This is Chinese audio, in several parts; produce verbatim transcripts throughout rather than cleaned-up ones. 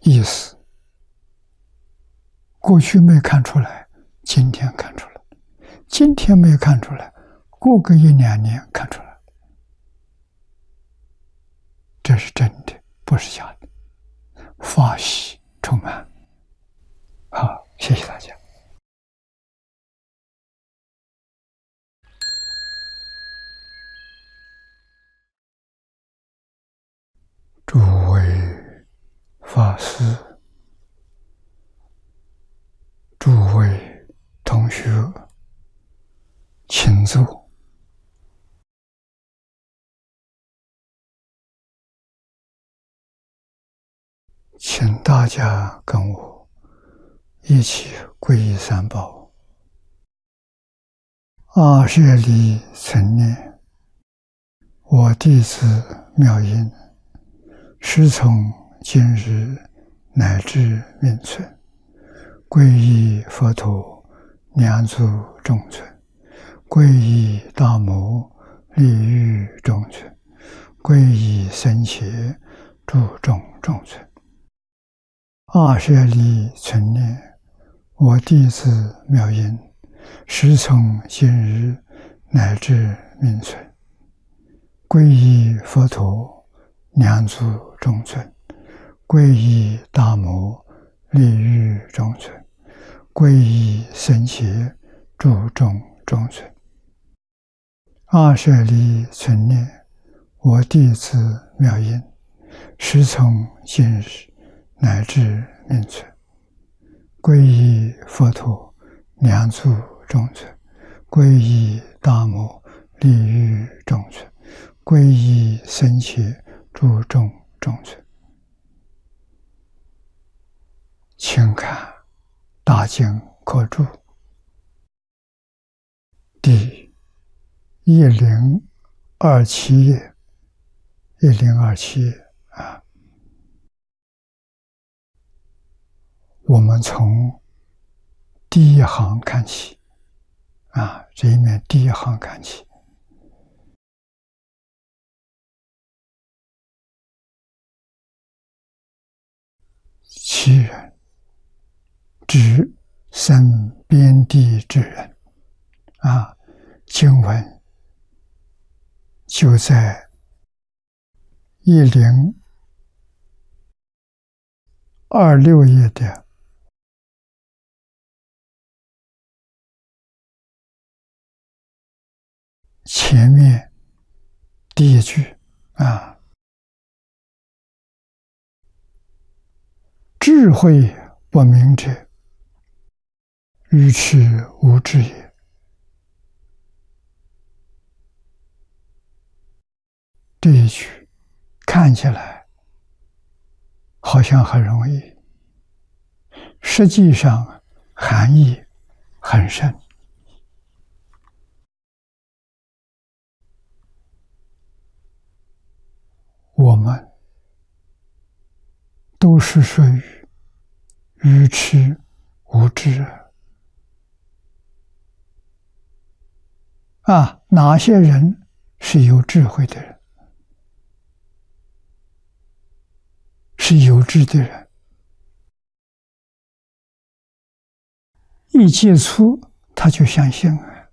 意思，过去没看出来，今天看出来，今天没看出来，过个一两年看出来，这是真的，不是假的，法喜充满。好，谢谢大家。诸位法师，诸位同学，请坐。请大家跟我一起皈依三宝。阿舍利存念，我弟子妙音，师从今日乃至命存，皈依佛陀，两足中尊；皈依大摩，利欲中尊；皈依僧伽，注重中尊。阿舍利存念，我弟子妙音，师从今日乃至命存，皈依佛陀，两足中尊；皈依大摩，利欲中尊；皈依僧伽，注重中尊。阿舍利存念，我弟子妙音，师从今日乃至命存，皈依佛陀，两足中尊；皈依大摩，利欲中尊；皈依僧伽，注重中尊。请看大经科注第一零二七页，一零二七页啊。我们从第一行看起啊，这一面第一行看起。其人，指生边地之人啊。经文就在一零二六页的前面第一句啊，智慧不明者，愚痴无知也。这一句看起来好像很容易，实际上含义很深。我们都是属于愚痴无知啊！哪些人是有智慧的人，是有智的人？一接触他就相信啊，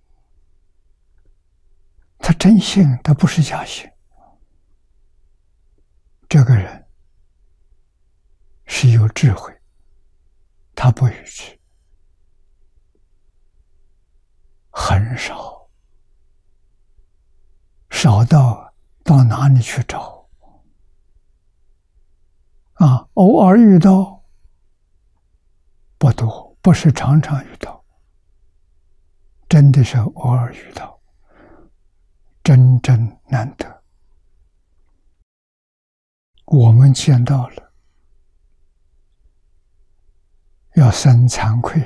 他真信，他不是假信。这个人是有智慧，他不愚痴，很少，少到到哪里去找啊？偶尔遇到不多，不是常常遇到，真的是偶尔遇到，真正难得。我们见到了，要生惭愧，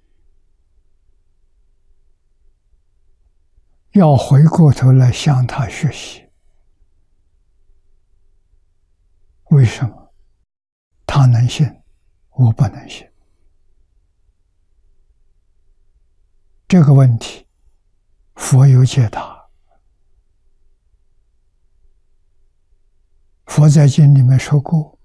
要回过头来向他学习。为什么？他能信，我不能信。这个问题，佛有解答。佛在经里面说过，